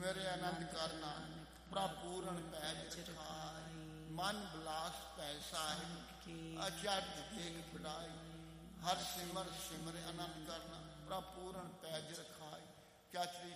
ਸਿਮਰੇ ਆਨੰਦ ਕਰਨਾ ਪ੍ਰਭ ਪੂਰਨ ਪੈਜ ਰਖਾਈ। ਮਨ ਬਿਲਾਸ ਪੈ ਸਾਹਿਬ ਅਚਰਜ ਦੇਖ ਬੜਾਈ। ਹਰ ਸਿਮਰ ਸਿਮਰੇ ਆਨੰਦ ਕਰਨਾ ਪ੍ਰਭ ਪੂਰਨ ਪੈਜ ਰਖਾਈ। ਚਾਚਰੀ